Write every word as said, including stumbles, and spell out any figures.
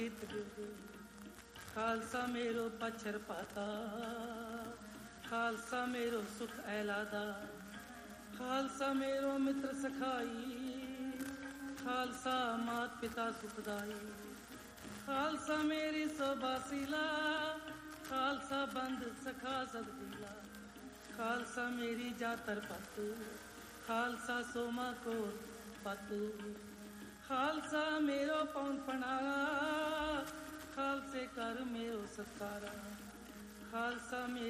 खालसा मेरो पच्छर पाता, खालसा मेरो सुख ऐलादा, खालसा मेरो मित्र सखाई, खालसा मात पिता सुखदाई, खालसा मेरी सोबासीला, खालसा बंद सखा सदीला, खालसा मेरी जातर पत, खालसा सोमा को पत, खालसा मेरो पौन पनारा, खालसे कर मेरो सत्कारा, खालसा मेरा